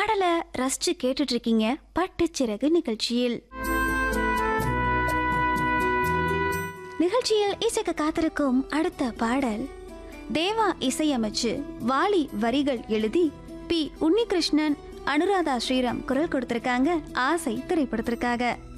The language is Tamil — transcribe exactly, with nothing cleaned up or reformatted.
பாடலை ரசிச்சு கேட்டுட்டு இருக்கீங்க பட்டுச்சிறகு நிகழ்ச்சியில். நிகழ்ச்சியில் இசைக்க காத்திருக்கும் அடுத்த பாடல் தேவா இசையமைச்சு வாலி வரிகள் எழுதி பி உன்னிகிருஷ்ணன் அனுராதா ஸ்ரீராம் குரல் கொடுத்திருக்காங்க ஆசை திரைப்படத்திற்காக.